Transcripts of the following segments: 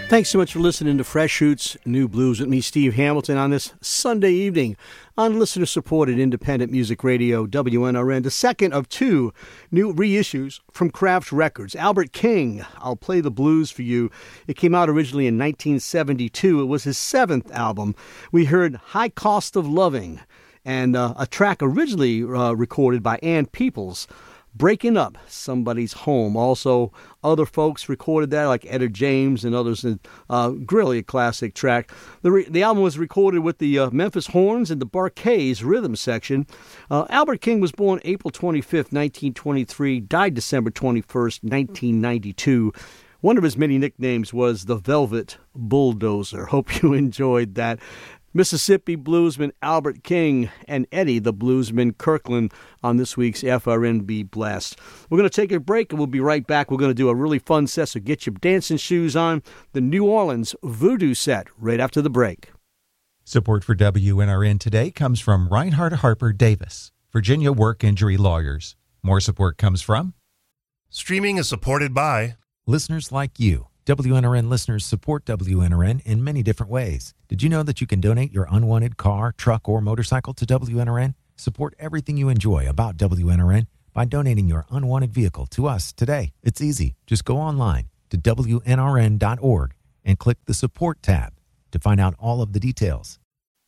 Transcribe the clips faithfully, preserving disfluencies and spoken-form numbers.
Thanks so much for listening to Fresh Shoots New Blues with me, Steve Hamilton, on this Sunday evening on listener-supported independent music radio, W N R N, the second of two new reissues from Kraft Records. Albert King, I'll Play the Blues for You. It came out originally in nineteen seventy-two. It was his seventh album. We heard High Cost of Loving, and uh, a track originally uh, recorded by Ann Peoples, Breaking Up Somebody's Home. Also, other folks recorded that, like Etta James and others. And uh, really a classic track. The, re- the album was recorded with the uh, Memphis Horns and the Bar-Kays rhythm section. Uh, Albert King was born April twenty-fifth, nineteen twenty-three, died December twenty-first, nineteen ninety-two. One of his many nicknames was the Velvet Bulldozer. Hope you enjoyed that. Mississippi bluesman Albert King and Eddie the Bluesman Kirkland on this week's F R N B Blast. We're going to take a break and we'll be right back. We're going to do a really fun set, so get your dancing shoes on. The New Orleans Voodoo set right after the break. Support for W N R N today comes from Reinhardt Harper Davis, Virginia Work Injury Lawyers. More support comes from Streaming is supported by listeners like you. W N R N listeners support W N R N in many different ways. Did you know that you can donate your unwanted car, truck, or motorcycle to W N R N? Support everything you enjoy about W N R N by donating your unwanted vehicle to us today. It's easy. Just go online to W N R N dot org and click the Support tab to find out all of the details.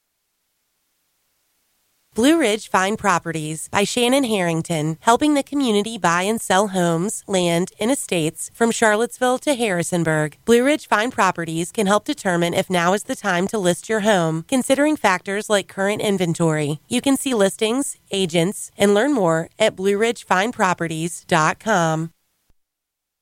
Blue Ridge Fine Properties by Shannon Harrington, helping the community buy and sell homes, land, and estates from Charlottesville to Harrisonburg. Blue Ridge Fine Properties can help determine if now is the time to list your home, considering factors like current inventory. You can see listings, agents, and learn more at blue ridge fine properties dot com.